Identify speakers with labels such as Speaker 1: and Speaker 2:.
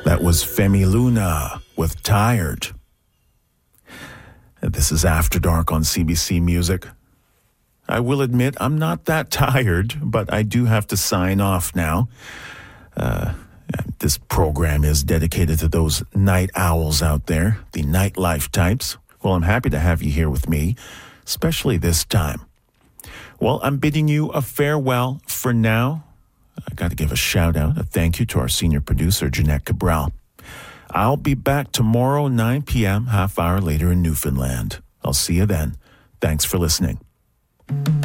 Speaker 1: That was Femi Luna with Tired. This is After Dark on CBC Music. I will admit I'm not that tired, but I do have to sign off now. This program is dedicated to those night owls out there, the nightlife types. Well, I'm happy to have you here with me, especially this time. Well, I'm bidding you a farewell for now. I got to give a shout out, a thank you to our senior producer, Jeanette Cabral. I'll be back tomorrow, 9 p.m., half hour later in Newfoundland. I'll see you then. Thanks for listening.